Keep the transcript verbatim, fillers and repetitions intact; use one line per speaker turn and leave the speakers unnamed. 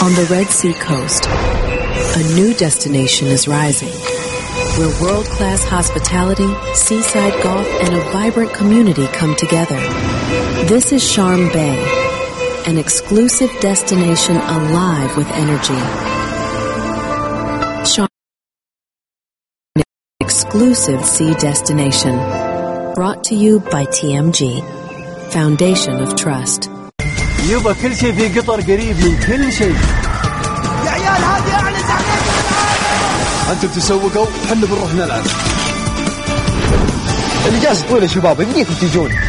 On the Red Sea coast, a new destination is rising, where world-class hospitality, seaside golf, and a vibrant community come together. This is Sharm Bay, an exclusive destination alive with energy. Sharm, an exclusive sea destination, brought to you by T M G, Foundation of Trust.
يبقى كل شيء في قطر قريب من كل شيء.
يا عيال هذه أعلى زعيم.
أنتم تسوقوا وحنا بنروح نلعب.
الإجازة طويلة شباب، يمديكم تجون.